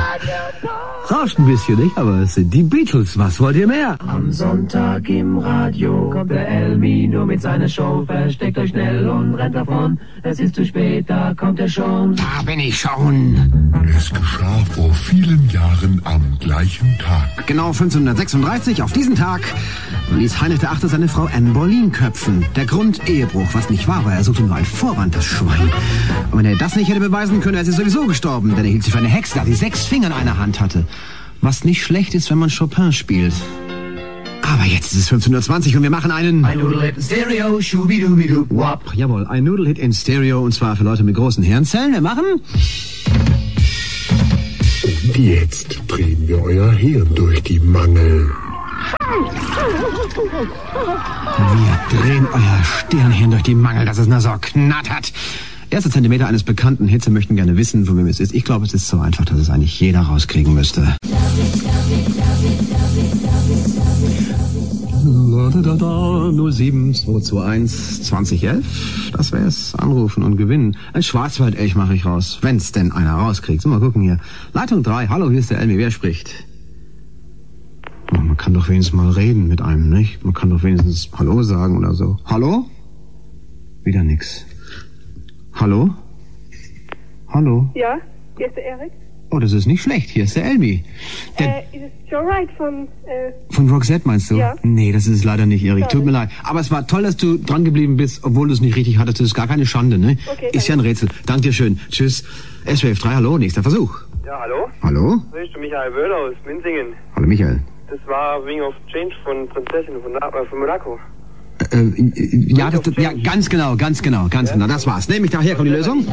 Rauscht ein bisschen, nicht? Aber es sind die Beatles. Was wollt ihr mehr? Am Sonntag im Radio kommt der Elmi nur mit seiner Show. Versteckt euch schnell und rennt davon. Es ist zu spät, da kommt er schon. Da bin ich schon. Es geschah vor vielen Jahren am gleichen Tag. Genau 1536, auf diesen Tag, ließ Heinrich VIII. Seine Frau Anne Boleyn köpfen. Der Grund Ehebruch, was nicht wahr war. Er suchte nur einen Vorwand, das Schwein. Und wenn er das nicht hätte beweisen können, er ist sowieso gestorben. Denn er hielt sich für eine Hexe, die 6 Finger in einer Hand hatte. Was nicht schlecht ist, wenn man Chopin spielt. Aber jetzt ist es 15:20 und wir machen einen... Ein Nudelhit in Stereo, schubidubidu, wop. Jawohl, ein Nudelhit in Stereo und zwar für Leute mit großen Hirnzellen. Wir machen... Und jetzt drehen wir euer Hirn durch die Mangel. Wir drehen euer Stirnhirn durch die Mangel, dass es nur so knattert. Erste Zentimeter eines bekannten Hits. Sie möchten gerne wissen, von wem es ist. Ich glaube, es ist so einfach, dass es eigentlich jeder rauskriegen müsste. 07221 2011. Das wär's. Anrufen und gewinnen. Ein Schwarzwaldelch mache ich raus. Wenn's denn einer rauskriegt. So, mal gucken hier. Leitung 3. Hallo, hier ist der Elmi. Wer spricht? Oh, man kann doch wenigstens mal reden mit einem, nicht? Man kann doch wenigstens Hallo sagen oder so. Hallo? Wieder nix. Hallo? Hallo? Ja, hier ist der Erik. Oh, das ist nicht schlecht. Hier ist der Elmi. Ist es Joe Wright von... Von Roxette meinst du? Ja. Nee, das ist es leider nicht, Erik. Tut mir leid. Aber es war toll, dass du dran geblieben bist, obwohl du es nicht richtig hattest. Das ist gar keine Schande, ne? Okay, ist ja ein Rätsel. Dank dir schön. Tschüss. SWF 3, hallo, nächster Versuch. Ja, hallo? Hallo? Ich bin Michael Wöhler aus Minzingen. Hallo, Michael. Das war Wing of Change von Prinzessin von Monaco. Ja, ja, ganz genau. Das war's. Nämlich daher kommt die Lösung.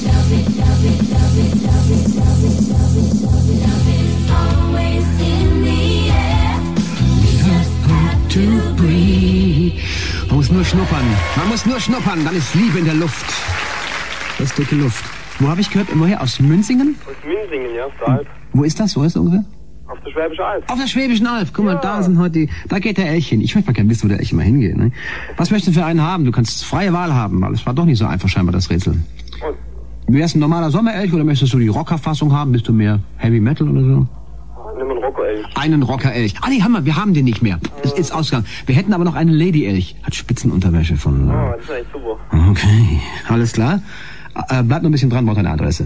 Man muss nur schnuppern. Dann ist Liebe in der Luft. Das ist dicke Luft. Wo habe ich gehört? Woher? Aus Münzingen? Aus Minzingen, ja, auf der Alp. Wo ist das? Wo ist das ungefähr? Auf der Schwäbischen Alb. Auf der Schwäbischen Alb. Guck mal, da sind heute da geht der Elch hin. Ich möchte mal gerne wissen, wo der Elch immer hingeht. Ne? Was möchtest du für einen haben? Du kannst freie Wahl haben, weil es war doch nicht so einfach scheinbar, das Rätsel. Und? Wärst ein normaler Sommerelch oder möchtest du die Rockerfassung haben? Bist du mehr Heavy Metal oder so? Nimm einen Rockerelch. Einen Rockerelch. Ah, nee, wir haben den nicht mehr. Das ist ausgegangen. Wir hätten aber noch einen Lady-Elch. Hat Spitzenunterwäsche von... Oh, das ist eigentlich super. Okay, alles klar. Bleib noch ein bisschen dran, braucht eine Adresse.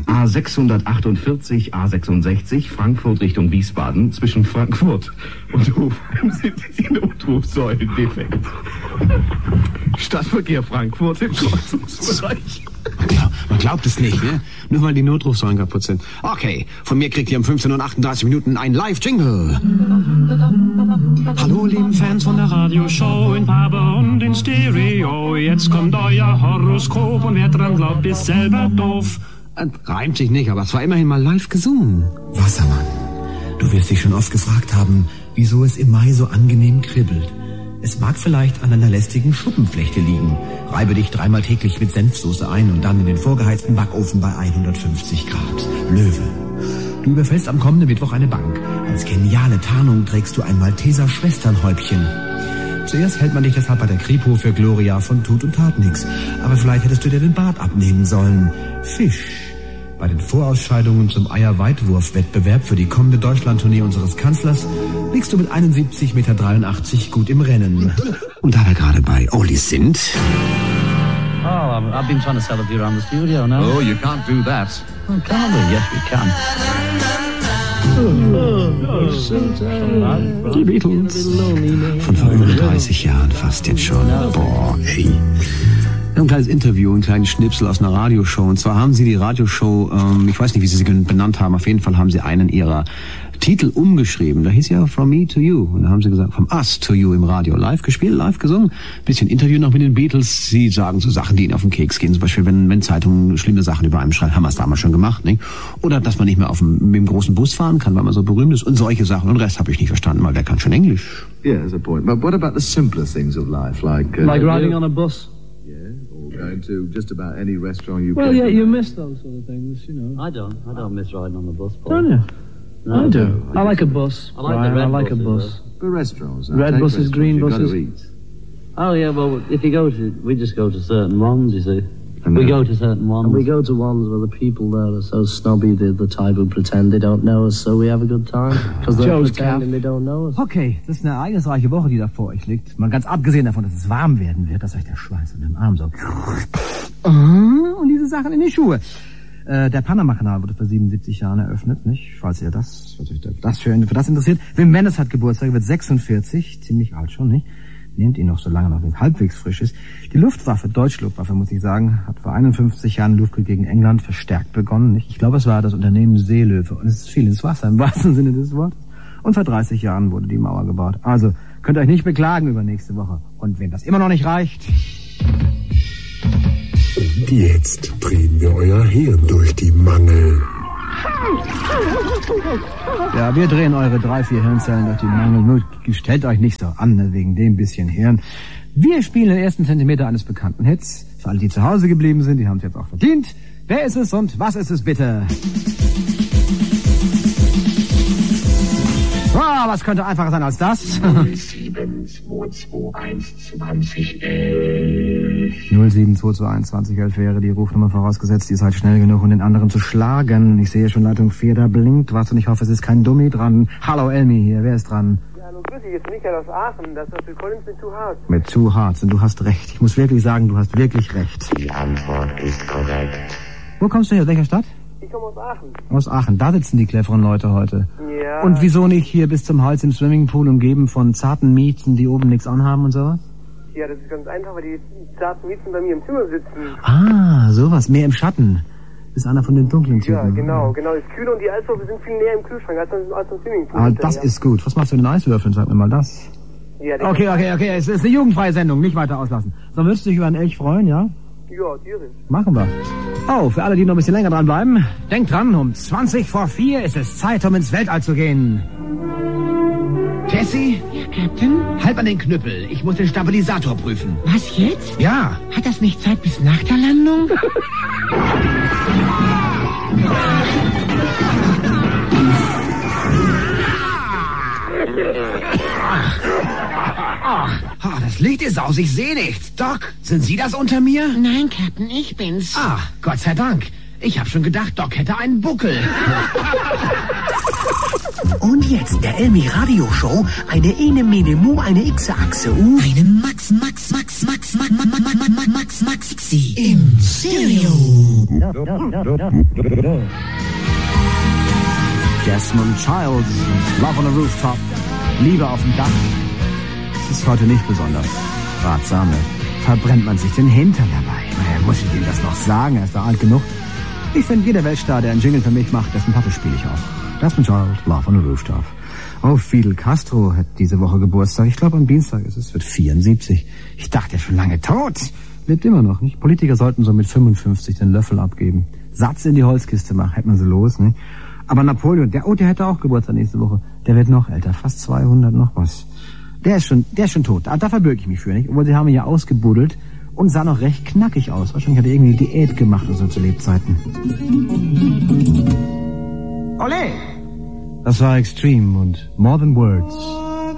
A648, A66, Frankfurt Richtung Wiesbaden. Zwischen Frankfurt und Hofheim sind die Notrufsäulen defekt. Stadtverkehr Frankfurt im Kreuzungsbereich. Man glaubt es nicht, ne? Nur weil die Notrufsäulen kaputt sind. Okay, von mir kriegt ihr um 15:38 ein Live-Jingle. Hallo, lieben Fans von der Radioshow in Farbe und in Stereo. Jetzt kommt euer Horoskop und wer dran glaubt, ist selber doof. Reimt sich nicht, aber es war immerhin mal live gesungen. Wassermann, du wirst dich schon oft gefragt haben, wieso es im Mai so angenehm kribbelt. Es mag vielleicht an einer lästigen Schuppenflechte liegen. Reibe dich 3-mal täglich mit Senfsoße ein und dann in den vorgeheizten Backofen bei 150 Grad. Löwe. Du überfällst am kommenden Mittwoch eine Bank. Als geniale Tarnung trägst du ein Malteser Schwesternhäubchen. Zuerst hält man dich deshalb bei der Kripo für Gloria von Tut und Tat nix. Aber vielleicht hättest du dir den Bart abnehmen sollen. Fisch. Bei den Vorausscheidungen zum Eierweitwurf-Wettbewerb für die kommende Deutschlandtournee unseres Kanzlers liegst du mit 71,83 Meter gut im Rennen. Und da wir gerade bei Oli sind... Oh, I've been trying to sell a beer around the studio now. Oh, you can't do that. Oh, can we? Yes, we can. Die Beatles. Von vor über 30 Jahren fast jetzt schon. Boah, ey. Wir haben ein kleines Interview, einen kleinen Schnipsel aus einer Radioshow. Und zwar haben sie die Radioshow, ich weiß nicht, wie sie sie benannt haben, auf jeden Fall haben sie einen ihrer Titel umgeschrieben. Da hieß ja From Me to You. Und da haben sie gesagt, From Us to You im Radio. Live gespielt, live gesungen. Bisschen Interview noch mit den Beatles. Sie sagen so Sachen, die ihnen auf den Keks gehen. Zum Beispiel, wenn Zeitungen schlimme Sachen über einem schreiben, haben wir es damals schon gemacht. Nicht? Oder dass man nicht mehr mit dem großen Bus fahren kann, weil man so berühmt ist. Und solche Sachen. Und den Rest habe ich nicht verstanden, weil wer kann schon Englisch? Yeah, there's a point. But what about the simpler things of life, like riding on a bus? Going to just about any restaurant you Well, can. yeah, you miss those sort of things, you know. I don't miss riding on the bus, Paul. Don't you? No, I do. no. I like a bus. I like the red I like a bus. But restaurants. Red take buses, restaurants, green you've got buses. to eat. Oh, yeah, well, if you go to... We just go to certain ones, you see. We go to certain ones. And we go to ones where the people there are so snobby, the type who pretend they don't know us, so we have a good time. Because they're pretending they don't know us. Okay, das ist eine ereignisreiche Woche, die da vor euch liegt. Mal ganz abgesehen davon, dass es warm werden wird, dass euch der Schweiß unter dem Arm so... Und diese Sachen in die Schuhe. Der Panama-Kanal wurde vor 77 Jahren eröffnet, nicht? Falls ihr das für das interessiert. Wim Wenders hat Geburtstag, wird 46, ziemlich alt schon, nicht? Nehmt ihn noch, solange noch halbwegs frisch ist. Die Luftwaffe, deutsche Luftwaffe, muss ich sagen, hat vor 51 Jahren Luftkrieg gegen England verstärkt begonnen, nicht? Ich glaube, es war das Unternehmen Seelöwe. Und es ist viel ins Wasser, im wahrsten Sinne des Wortes. Und vor 30 Jahren wurde die Mauer gebaut. Also, könnt ihr euch nicht beklagen über nächste Woche. Und wenn das immer noch nicht reicht... Und jetzt drehen wir euer Hirn durch die Mangel. Ja, wir drehen eure 3-4 Hirnzellen durch die Mangel. Nur stellt euch nicht so an, ne, wegen dem bisschen Hirn. Wir spielen den ersten Zentimeter eines bekannten Hits. Für alle, die zu Hause geblieben sind, die haben es jetzt auch verdient. Wer ist es und was ist es bitte? Ah, was könnte einfacher sein als das? 07221 2011. 07221 2011 wäre die Rufnummer, vorausgesetzt, ihr seid schnell genug, um den anderen zu schlagen. Ich sehe schon Leitung 4, da blinkt was und ich hoffe, es ist kein Dummi dran. Hallo Elmi hier, wer ist dran? Ja, hallo, grüß dich, jetzt Michael aus Aachen. Das ist für Collins mit Two Hearts. Mit Two Hearts, und du hast recht. Ich muss wirklich sagen, du hast wirklich recht. Die Antwort ist korrekt. Wo kommst du her? Aus welcher Stadt? Ich komme aus Aachen. Aus Aachen, da sitzen die cleveren Leute heute. Ja. Und wieso nicht hier bis zum Hals im Swimmingpool umgeben von zarten Mieten, die oben nichts anhaben und sowas? Ja, das ist ganz einfach, weil die zarten Mieten bei mir im Zimmer sitzen. Ah, sowas, mehr im Schatten. Bist einer von den dunklen Typen. Ja, genau. Ist kühl und die Eiswürfel sind viel näher im Kühlschrank als im Swimmingpool. Ah, das ist gut. Was machst du mit den Eiswürfeln? Sag mir mal das. Ja, Okay, es ist eine jugendfreie Sendung, nicht weiter auslassen. So, würdest du dich über einen Elch freuen, ja? Ja, tierisch. Machen wir. Oh, für alle, die noch ein bisschen länger dran bleiben, denkt dran, um 4:20 ist es Zeit, um ins Weltall zu gehen. Jessie? Ja, Captain? Halt an den Knüppel. Ich muss den Stabilisator prüfen. Was jetzt? Ja. Hat das nicht Zeit bis nach der Landung? Das Licht ist aus, ich sehe nichts. Doc, sind Sie das unter mir? Nein, Captain, ich bin's. Ah, Gott sei Dank. Ich habe schon gedacht, Doc hätte einen Buckel. Und jetzt der Elmi Radio Show, eine Ene Mene Mu, eine X-Achse U, eine Max im Stereo. Desmond Childs, Love on a Rooftop, Liebe auf dem Dach. Das ist heute nicht besonders ratsam. Verbrennt man sich den Hintern dabei. Naja, muss ich ihm das noch sagen? Er ist da alt genug. Ich finde, jeder Weltstar, der einen Jingle für mich macht, dessen Pappe spiele ich auch. Desmond Child, Love on a Rooftop. Oh, Fidel Castro hat diese Woche Geburtstag. Ich glaube, am Dienstag ist es. Wird 74. Ich dachte, er ist schon lange tot. Lebt immer noch, nicht? Politiker sollten so mit 55 den Löffel abgeben. Satz in die Holzkiste machen, hätte man sie los, nicht? Aber Napoleon, der hätte auch Geburtstag nächste Woche. Der wird noch älter, fast 200 noch was. Der ist schon tot. Da verbürge ich mich für, nicht? Obwohl sie haben ihn ja ausgebuddelt und sah noch recht knackig aus. Wahrscheinlich hat er irgendwie Diät gemacht oder so zu Lebzeiten. Olé! Das war Extreme und More Than Words.